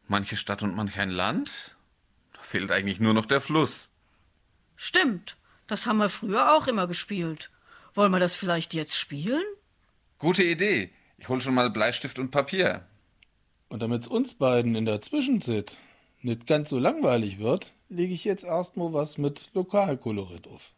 Manche Stadt und manch ein Land? Da fehlt eigentlich nur noch der Fluss. Stimmt, das haben wir früher auch immer gespielt. Wollen wir das vielleicht jetzt spielen? Gute Idee. Ich hol schon mal Bleistift und Papier. Und damit's uns beiden in der Zwischenzeit nicht ganz so langweilig wird, lege ich jetzt erstmal was mit Lokalkolorit auf.